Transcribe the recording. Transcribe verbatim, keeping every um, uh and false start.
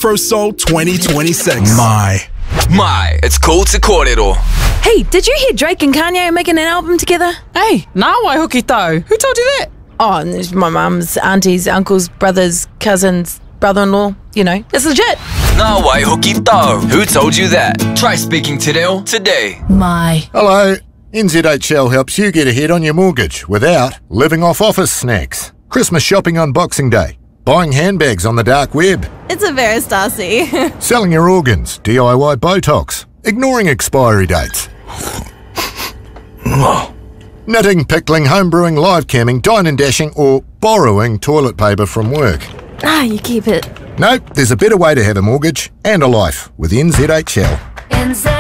Afrosol twenty twenty-six. My. My, it's cool to kōrero. Hey, did you hear Drake and Kanye are making an album together? Hey, nā waihoki tau. Who told you that? Oh, and there's my mum's, aunties, uncles, brothers, cousins, brother-in-law. You know, it's legit. Nā waihoki tau. Who told you that? Try speaking to Reo today. My. Hello. N Z H L helps you get ahead on your mortgage without living off office snacks. Christmas shopping on Boxing Day. Buying handbags on the dark web. It's a Veristasi. Selling your organs. D I Y Botox. Ignoring expiry dates. Knitting, pickling, homebrewing, live camming, dine and dashing, or borrowing toilet paper from work. Ah, you keep it. Nope, there's a better way to have a mortgage and a life with N Z H L. N Z